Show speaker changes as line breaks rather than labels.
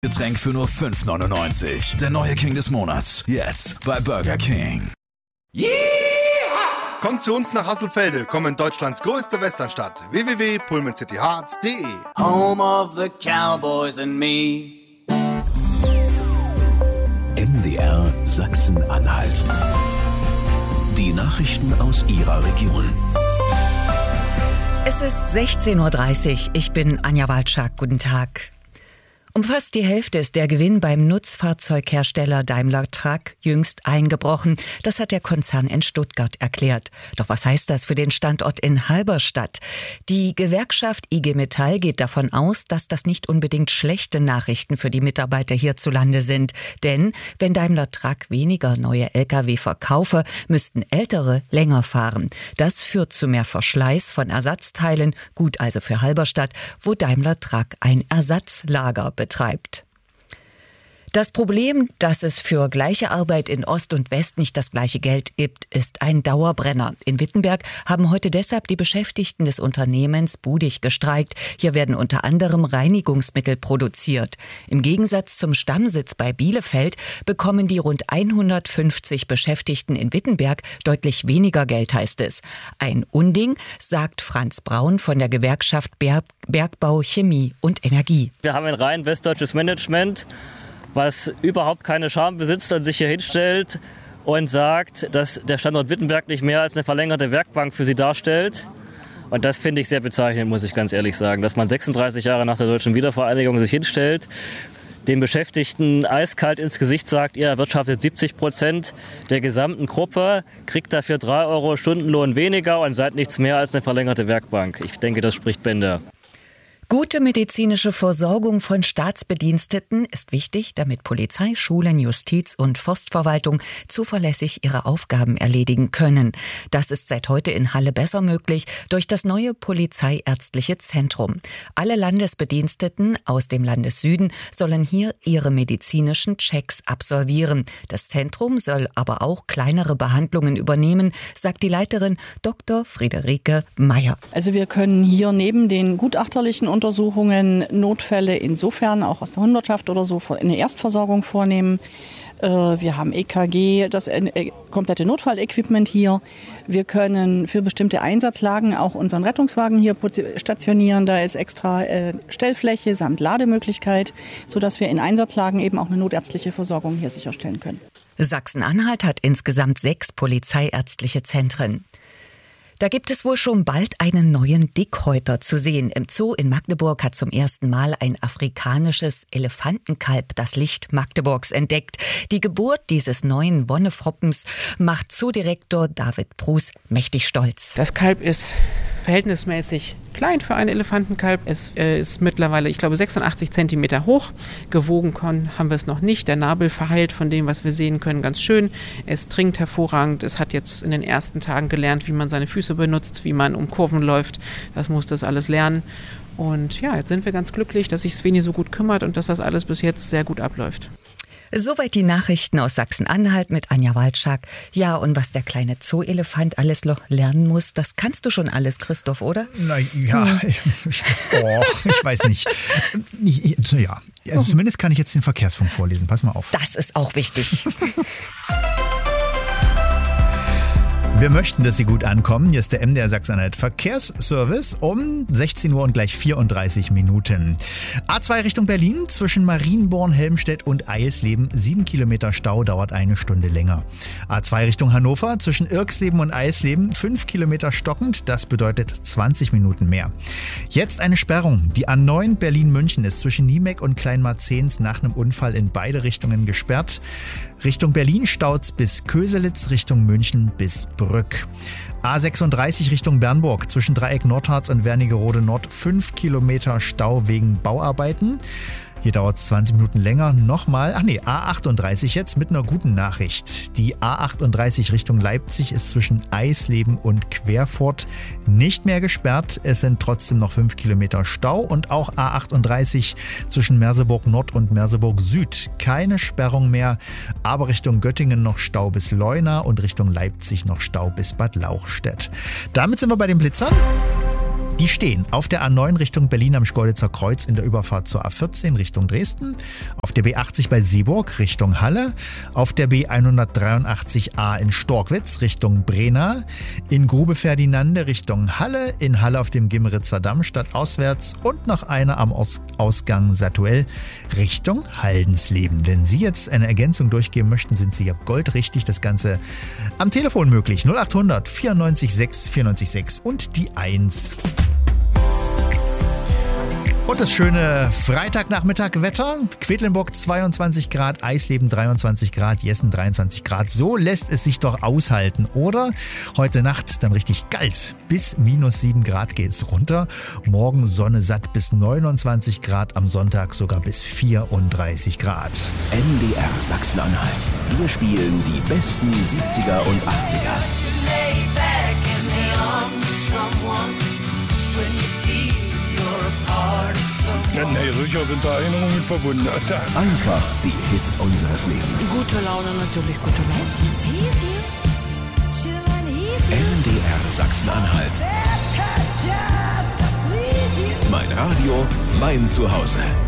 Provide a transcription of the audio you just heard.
Getränk für nur 5,99. Der neue King des Monats. Jetzt bei Burger King.
Yeah! Kommt zu uns nach Hasselfelde, komm in Deutschlands größte Westernstadt. www.pullmancityhearts.de.
Home of the Cowboys and me.
MDR Sachsen-Anhalt. Die Nachrichten aus Ihrer Region.
Es ist 16:30 Uhr. Ich bin Anja Walczak. Guten Tag. Um fast die Hälfte ist der Gewinn beim Nutzfahrzeughersteller Daimler Truck jüngst eingebrochen. Das hat der Konzern in Stuttgart erklärt. Doch was heißt das für den Standort in Halberstadt? Die Gewerkschaft IG Metall geht davon aus, dass das nicht unbedingt schlechte Nachrichten für die Mitarbeiter hierzulande sind. Denn wenn Daimler Truck weniger neue Lkw verkaufe, müssten ältere länger fahren. Das führt zu mehr Verschleiß von Ersatzteilen, gut also für Halberstadt, wo Daimler Truck ein Ersatzlager betreibt. Das Problem, dass es für gleiche Arbeit in Ost und West nicht das gleiche Geld gibt, ist ein Dauerbrenner. In Wittenberg haben heute deshalb die Beschäftigten des Unternehmens Budig gestreikt. Hier werden unter anderem Reinigungsmittel produziert. Im Gegensatz zum Stammsitz bei Bielefeld bekommen die rund 150 Beschäftigten in Wittenberg deutlich weniger Geld, heißt es. Ein Unding, sagt Franz Braun von der Gewerkschaft Bergbau, Chemie und Energie.
Wir haben ein rein westdeutsches Management, was überhaupt keine Scham besitzt und sich hier hinstellt und sagt, dass der Standort Wittenberg nicht mehr als eine verlängerte Werkbank für sie darstellt. Und das finde ich sehr bezeichnend, muss ich ganz ehrlich sagen, dass man 36 Jahre nach der deutschen Wiedervereinigung sich hinstellt, den Beschäftigten eiskalt ins Gesicht sagt, ihr erwirtschaftet 70% der gesamten Gruppe, kriegt dafür 3 Euro Stundenlohn weniger und seid nichts mehr als eine verlängerte Werkbank. Ich denke, das spricht Bände.
Gute medizinische Versorgung von Staatsbediensteten ist wichtig, damit Polizei, Schulen, Justiz und Forstverwaltung zuverlässig ihre Aufgaben erledigen können. Das ist seit heute in Halle besser möglich durch das neue Polizeiärztliche Zentrum. Alle Landesbediensteten aus dem Landessüden sollen hier ihre medizinischen Checks absolvieren. Das Zentrum soll aber auch kleinere Behandlungen übernehmen, sagt die Leiterin Dr. Friederike Meyer.
Also wir können hier neben den gutachterlichen Untersuchungen Notfälle insofern auch aus der Hundertschaft oder so eine Erstversorgung vornehmen. Wir haben EKG, das komplette Notfallequipment hier. Wir können für bestimmte Einsatzlagen auch unseren Rettungswagen hier stationieren. Da ist extra Stellfläche samt Lademöglichkeit, sodass wir in Einsatzlagen eben auch eine notärztliche Versorgung hier sicherstellen können.
Sachsen-Anhalt hat insgesamt 6 polizeiärztliche Zentren. Da gibt es wohl schon bald einen neuen Dickhäuter zu sehen. Im Zoo in Magdeburg hat zum ersten Mal ein afrikanisches Elefantenkalb das Licht Magdeburgs entdeckt. Die Geburt dieses neuen Wonnefroppens macht Zoodirektor David Bruß mächtig stolz.
Das Kalb ist verhältnismäßig klein für ein Elefantenkalb. Es ist mittlerweile, ich glaube, 86 Zentimeter hoch. Gewogen haben wir es noch nicht. Der Nabel verheilt von dem, was wir sehen können, ganz schön. Es trinkt hervorragend. Es hat jetzt in den ersten Tagen gelernt, wie man seine Füße benutzt, wie man um Kurven läuft. Das muss das alles lernen. Und ja, jetzt sind wir ganz glücklich, dass sich Sveni so gut kümmert und dass das alles bis jetzt sehr gut abläuft.
Soweit die Nachrichten aus Sachsen-Anhalt mit Anja Walczak. Ja, und was der kleine Zoo-Elefant alles noch lernen muss, das kannst du schon alles, Christoph, oder?
Na ja, ich weiß nicht. Ja, also zumindest kann ich jetzt den Verkehrsfunk vorlesen. Pass mal auf.
Das ist auch wichtig.
Wir möchten, dass Sie gut ankommen. Hier ist der MDR Sachsen-Anhalt Verkehrsservice um 16 Uhr und gleich 34 Minuten. A2 Richtung Berlin zwischen Marienborn, Helmstedt und Eisleben. 7 Kilometer Stau, dauert 1 Stunde länger. A2 Richtung Hannover zwischen Irksleben und Eisleben. 5 Kilometer stockend, das bedeutet 20 Minuten mehr. Jetzt eine Sperrung. Die A9 Berlin-München ist zwischen Niemek und Kleinmarzens nach einem Unfall in beide Richtungen gesperrt. Richtung Berlin staut's bis Köselitz, Richtung München bis Brück. A36 Richtung Bernburg zwischen Dreieck Nordharz und Wernigerode Nord 5 Kilometer Stau wegen Bauarbeiten. Hier dauert es 20 Minuten länger. Nochmal, A38 jetzt mit einer guten Nachricht. Die A38 Richtung Leipzig ist zwischen Eisleben und Querfurt nicht mehr gesperrt. Es sind trotzdem noch 5 Kilometer Stau und auch A38 zwischen Merseburg Nord und Merseburg Süd. Keine Sperrung mehr, aber Richtung Göttingen noch Stau bis Leuna und Richtung Leipzig noch Stau bis Bad Lauchstädt. Damit sind wir bei den Blitzern. Die stehen auf der A9 Richtung Berlin am Schkeuditzer Kreuz in der Überfahrt zur A14 Richtung Dresden, auf der B80 bei Seeburg Richtung Halle, auf der B183a in Storkwitz Richtung Brena, in Grube Ferdinande Richtung Halle, in Halle auf dem Gimmeritzer Damm stadtauswärts und noch einer am Ausgang Satuell Richtung Haldensleben. Wenn Sie jetzt eine Ergänzung durchgeben möchten, sind Sie ja goldrichtig. Das Ganze am Telefon möglich. 0800 94 6 94 6 und die 1. Und das schöne Freitagnachmittag-Wetter. Quedlinburg 22 Grad, Eisleben 23 Grad, Jessen 23 Grad. So lässt es sich doch aushalten, oder? Heute Nacht dann richtig kalt. Bis -7 Grad geht's runter. Morgen Sonne satt bis 29 Grad, am Sonntag sogar bis 34 Grad.
MDR Sachsen-Anhalt. Wir spielen die besten 70er und 80er.
Nee, sicher sind da Erinnerungen mit verbunden.
Einfach die Hits unseres Lebens.
Gute Laune, natürlich gute Laune.
MDR Sachsen-Anhalt. Mein Radio, mein Zuhause.